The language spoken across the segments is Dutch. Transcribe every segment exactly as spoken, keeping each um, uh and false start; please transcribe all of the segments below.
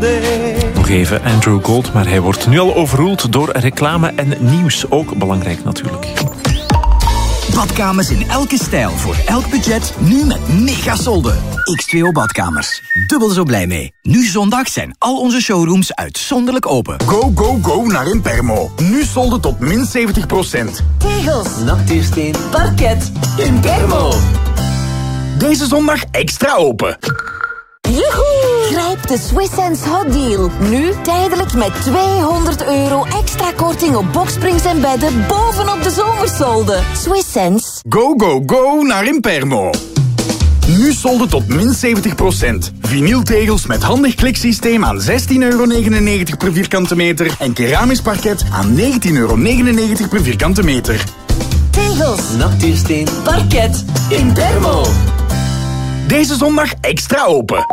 day. Nog even Andrew Gold, maar hij wordt nu al overroeld door reclame en nieuws. Ook belangrijk natuurlijk. Badkamers in elke stijl, voor elk budget, nu met megasolden. X twee O Badkamers. Dubbel zo blij mee. Nu zondag zijn al onze showrooms uitzonderlijk open. Go, go, go naar Impermo. Nu solden tot min zeventig procent. Tegels, natuursteen, parket, Impermo. Deze zondag extra open. Joehoe! Grijp de Swiss Sense Hot Deal. Nu tijdelijk met tweehonderd euro extra korting op boksprings en bedden bovenop de zomersolden. Swiss Sense. Go, go, go naar Impermo. Nu solden tot min zeventig procent. Vinyltegels met handig kliksysteem aan zestien euro negenennegentig per vierkante meter. En keramisch parket aan negentien euro negenennegentig per vierkante meter. Tegels, natuursteen, parket, Impermo. Deze zondag extra open.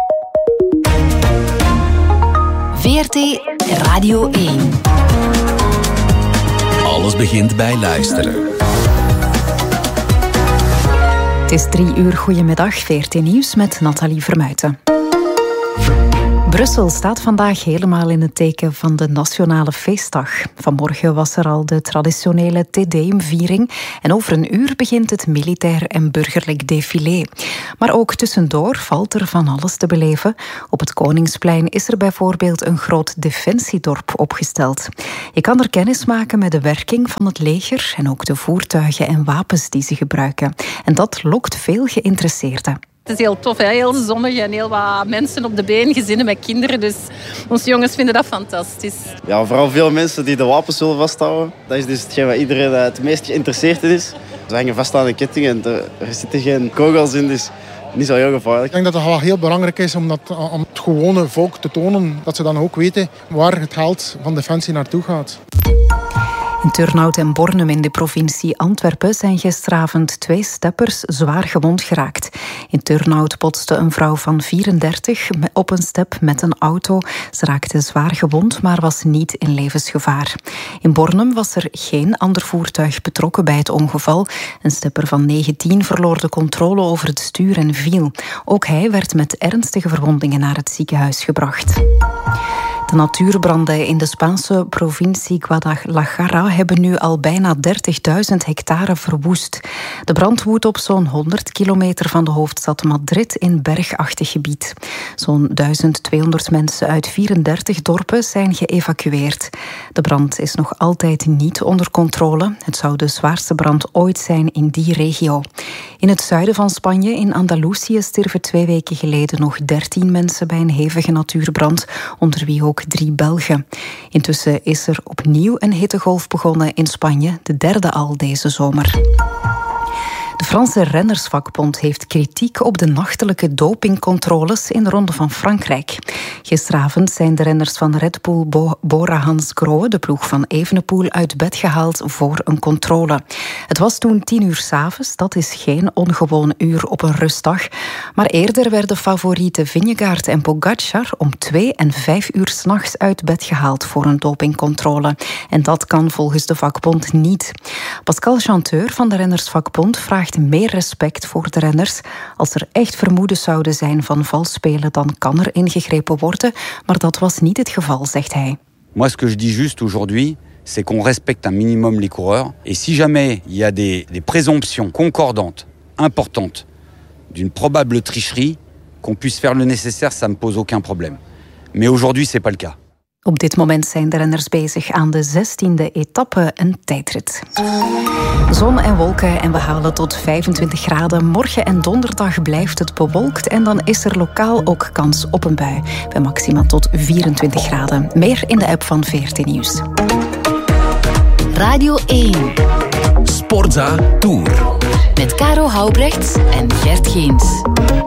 V R T Radio één. Alles begint bij luisteren. Het is drie uur. Goedemiddag. V R T Nieuws met Nathalie Vermuijten. Brussel staat vandaag helemaal in het teken van de Nationale Feestdag. Vanmorgen was er al de traditionele Te Deum-viering en over een uur begint het militair en burgerlijk défilé. Maar ook tussendoor valt er van alles te beleven. Op het Koningsplein is er bijvoorbeeld een groot defensiedorp opgesteld. Je kan er kennis maken met de werking van het leger en ook de voertuigen en wapens die ze gebruiken. En dat lokt veel geïnteresseerden. Het is heel tof, hè? Heel zonnig en heel wat mensen op de been, gezinnen met kinderen. Dus onze jongens vinden dat fantastisch. Ja, vooral veel mensen die de wapens willen vasthouden. Dat is dus hetgeen waar iedereen het meest geïnteresseerd in is. Ze hangen vast aan de ketting en er, er zitten geen kogels in, dus niet zo heel gevaarlijk. Ik denk dat het wel heel belangrijk is om, dat, om het gewone volk te tonen. Dat ze dan ook weten waar het geld van Defensie naartoe gaat. In Turnhout en Bornem in de provincie Antwerpen zijn gisteravond twee steppers zwaar gewond geraakt. In Turnhout botste een vrouw van vierendertig op een step met een auto. Ze raakte zwaar gewond, maar was niet in levensgevaar. In Bornem was er geen ander voertuig betrokken bij het ongeval. Een stepper van negentien verloor de controle over het stuur en viel. Ook hij werd met ernstige verwondingen naar het ziekenhuis gebracht. De natuurbranden in de Spaanse provincie Guadalajara hebben nu al bijna dertigduizend hectare verwoest. De brand woedt op zo'n honderd kilometer van de hoofdstad Madrid in bergachtig gebied. Zo'n duizend tweehonderd mensen uit vierendertig dorpen zijn geëvacueerd. De brand is nog altijd niet onder controle. Het zou de zwaarste brand ooit zijn in die regio. In het zuiden van Spanje, in Andalusië, stierven twee weken geleden nog dertien mensen bij een hevige natuurbrand, onder wie ook drie Belgen. Intussen is er opnieuw een hittegolf begonnen in Spanje, de derde al deze zomer. De Franse rennersvakbond heeft kritiek op de nachtelijke dopingcontroles in de Ronde van Frankrijk. Gisteravond zijn de renners van Red Bull Bo- Bora Hansgrohe, de ploeg van Evenepoel, uit bed gehaald voor een controle. Het was toen tien uur 's avonds, dat is geen ongewoon uur op een rustdag. Maar eerder werden favorieten Vingegaard en Pogacar om twee en vijf uur 's nachts uit bed gehaald voor een dopingcontrole. En dat kan volgens de vakbond niet. Pascal Chanteur van de rennersvakbond vraagt meer respect voor de renners. Als er echt vermoedens zouden zijn van vals spelen, dan kan er ingegrepen worden. Maar dat was niet het geval, zegt hij. Moi, ce que je dis juste aujourd'hui, c'est qu'on respecte un minimum les coureurs. Et si jamais il y a des, des présomptions concordantes, importantes, d'une probable tricherie, qu'on puisse faire le nécessaire, ça me pose aucun problème. Mais aujourd'hui, c'est pas le cas. Op dit moment zijn de renners bezig aan de zestiende etappe, een tijdrit. Zon en wolken en we halen tot vijfentwintig graden. Morgen en donderdag blijft het bewolkt en dan is er lokaal ook kans op een bui. Bij maxima tot vierentwintig graden. Meer in de app van V R T Nieuws. Radio één. Sportza Tour. Met Caro Houbrechts en Gert Geens.